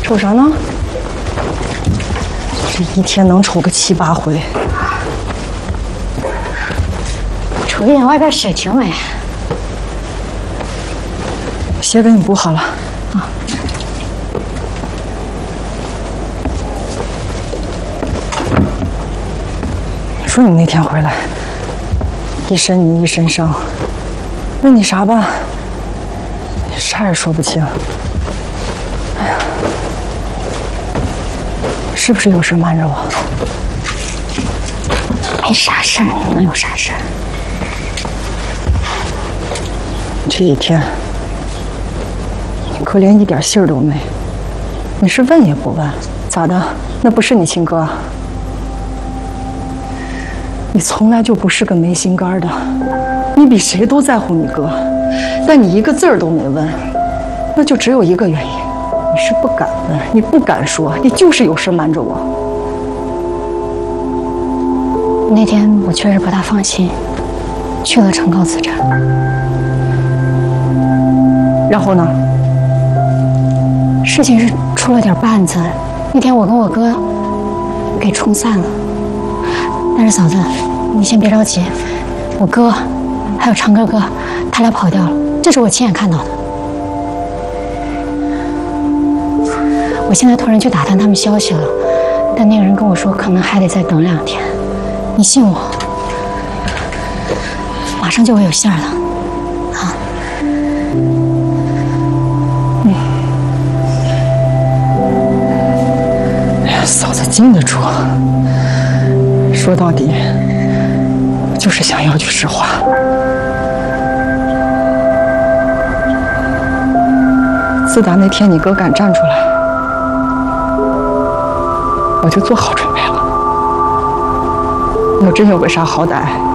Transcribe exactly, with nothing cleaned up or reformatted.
瞅啥呢？这一天能瞅个七八回。 瞅一眼外边雪停没？ 鞋给你补好了啊。你说你那天回来，一身泥一身伤，问你啥吧，你啥也说不清。哎呀，是不是有事瞒着我？ 没啥事儿，能有啥事儿？ 这一天，你可连一点信儿都没。你是问也不问，咋的？那不是你亲哥？你从来就不是个没心肝的，你比谁都在乎你哥，但你一个字儿都没问，那就只有一个原因，你是不敢问，你不敢说，你就是有事瞒着我。 那天我确实不大放心，去了城高子站。 然后呢？ 事情是出了点绊子，那天我跟我哥给冲散了。但是嫂子，你先别着急，我哥还有长哥哥，他俩跑掉了，这是我亲眼看到的。我现在托人去打探他们消息了，但那个人跟我说，可能还得再等两天。你信我，马上就会有信儿的，啊。 嫂子经得住，说到底就是想要句实话。自打那天你哥敢站出来，我就做好准备了。要真有个啥好歹，